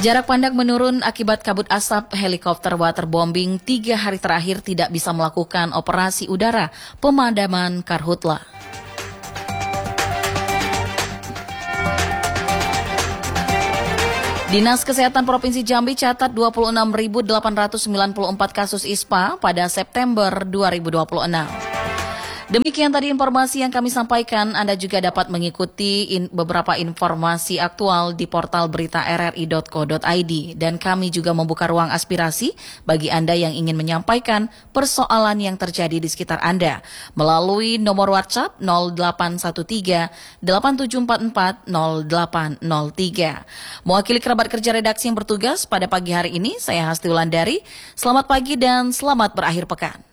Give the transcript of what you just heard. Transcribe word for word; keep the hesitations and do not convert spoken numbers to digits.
Jarak pandang menurun akibat kabut asap helikopter waterbombing. Tiga hari terakhir tidak bisa melakukan operasi udara pemadaman karhutla. Dinas Kesehatan Provinsi Jambi catat dua puluh enam ribu delapan ratus sembilan puluh empat kasus I S P A pada September dua ribu dua puluh enam. Demikian tadi informasi yang kami sampaikan. Anda juga dapat mengikuti in, beberapa informasi aktual di portal berita r r i dot co dot i d. Dan kami juga membuka ruang aspirasi bagi Anda yang ingin menyampaikan persoalan yang terjadi di sekitar Anda melalui nomor WhatsApp nol delapan satu tiga delapan tujuh empat empat nol delapan nol tiga. Mewakili kerabat kerja redaksi yang bertugas pada pagi hari ini, saya Hasti Wulandari. Selamat pagi dan selamat berakhir pekan.